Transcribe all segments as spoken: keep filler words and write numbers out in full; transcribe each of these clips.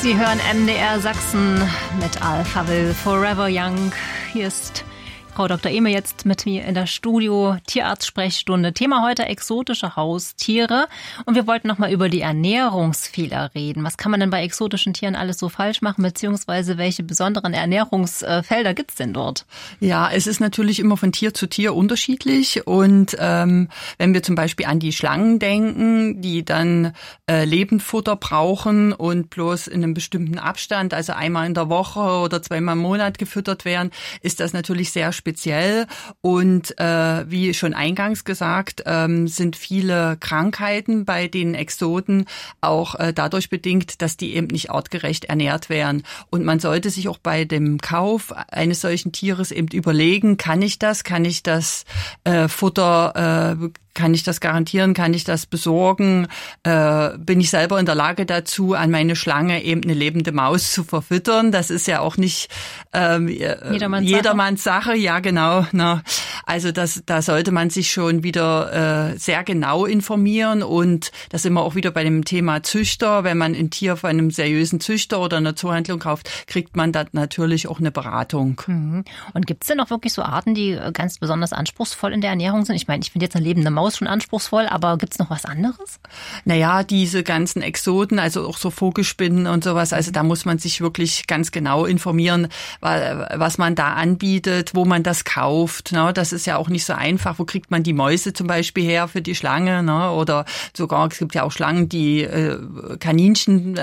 Sie hören M D R Sachsen mit Alphaville Forever Young. Hier ist Frau Doktor Ehme jetzt mit mir in der Studio, Tierarzt-Sprechstunde. Thema heute exotische Haustiere. Und wir wollten noch mal über die Ernährungsfehler reden. Was kann man denn bei exotischen Tieren alles so falsch machen, beziehungsweise welche besonderen Ernährungsfelder gibt's denn dort? Ja, es ist natürlich immer von Tier zu Tier unterschiedlich. Und ähm, wenn wir zum Beispiel an die Schlangen denken, die dann äh, Lebendfutter brauchen und bloß in einem bestimmten Abstand, also einmal in der Woche oder zweimal im Monat gefüttert werden, ist das natürlich sehr speziell. Und äh, wie schon eingangs gesagt, ähm, sind viele Krankheiten bei den Exoten auch äh, dadurch bedingt, dass die eben nicht artgerecht ernährt werden. Und man sollte sich auch bei dem Kauf eines solchen Tieres eben überlegen, kann ich das, kann ich das äh, Futter äh, Kann ich das garantieren? Kann ich das besorgen? Äh, bin ich selber in der Lage dazu, an meine Schlange eben eine lebende Maus zu verfüttern? Das ist ja auch nicht ähm, jedermanns, jedermanns Sache. Sache. Ja, genau. Na, also das, da sollte man sich schon wieder äh, sehr genau informieren. Und da sind wir auch wieder bei dem Thema Züchter. Wenn man ein Tier von einem seriösen Züchter oder einer Zoohandlung kauft, kriegt man da natürlich auch eine Beratung. Mhm. Und gibt es denn auch wirklich so Arten, die ganz besonders anspruchsvoll in der Ernährung sind? Ich meine, ich finde jetzt eine lebende Maus schon anspruchsvoll, aber gibt's noch was anderes? Naja, diese ganzen Exoten, also auch so Vogelspinnen und sowas, also da muss man sich wirklich ganz genau informieren, was man da anbietet, wo man das kauft. Das ist ja auch nicht so einfach. Wo kriegt man die Mäuse zum Beispiel her für die Schlange? Oder sogar, es gibt ja auch Schlangen, die Kaninchen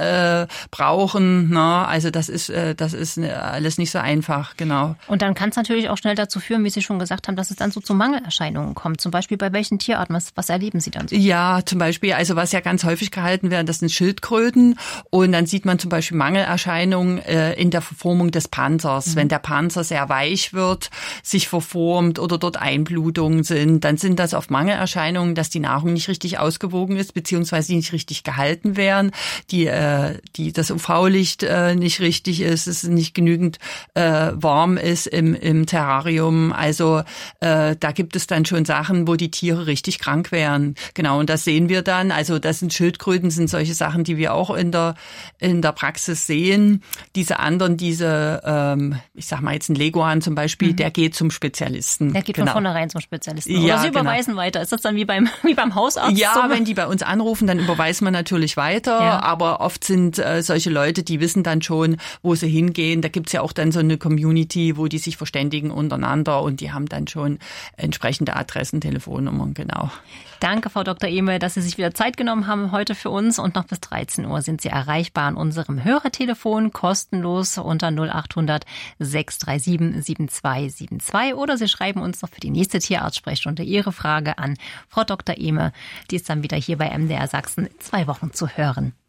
brauchen. Also das ist, das ist alles nicht so einfach, genau. Und dann kann es natürlich auch schnell dazu führen, wie Sie schon gesagt haben, dass es dann so zu Mangelerscheinungen kommt. Zum Beispiel bei welchen Tierarten? Was, was erleben Sie dann so? Ja, zum Beispiel, also was ja ganz häufig gehalten werden, das sind Schildkröten. Und dann sieht man zum Beispiel Mangelerscheinungen äh, in der Verformung des Panzers. Mhm. Wenn der Panzer sehr weich wird, sich verformt oder dort Einblutungen sind, dann sind das oft Mangelerscheinungen, dass die Nahrung nicht richtig ausgewogen ist, beziehungsweise die nicht richtig gehalten werden, die, äh, die das U V-Licht äh, nicht richtig ist, es nicht genügend äh, warm ist im, im Terrarium. Also äh, da gibt es dann schon Sachen, wo die Tiere richtig krank wären. Genau, und das sehen wir dann. Also das sind Schildkröten, sind solche Sachen, die wir auch in der in der Praxis sehen. Diese anderen, diese, ähm, ich sag mal jetzt ein Leguan zum Beispiel, mhm. der geht zum Spezialisten. Der geht genau. von vornherein zum Spezialisten. Oder ja, Sie überweisen genau. weiter. Ist das dann wie beim wie beim Hausarzt? Ja, zum wenn die bei uns anrufen, dann überweisen wir natürlich weiter. Ja. Aber oft sind äh, solche Leute, die wissen dann schon, wo sie hingehen. Da gibt's ja auch dann so eine Community, wo die sich verständigen untereinander und die haben dann schon entsprechende Adressen, Telefonnummern, genau. Danke, Frau Doktor Ehme, dass Sie sich wieder Zeit genommen haben heute für uns. Und noch bis dreizehn Uhr sind Sie erreichbar an unserem Hörertelefon, kostenlos unter null acht hundert sechs drei sieben sieben zwei sieben zwei. Oder Sie schreiben uns noch für die nächste Tierarzt-Sprechstunde Ihre Frage an Frau Doktor Ehme. Die ist dann wieder hier bei M D R Sachsen in zwei Wochen zu hören.